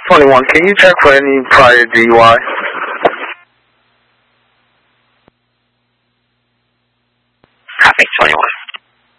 21, can you check for any prior DUI? Copy, 21.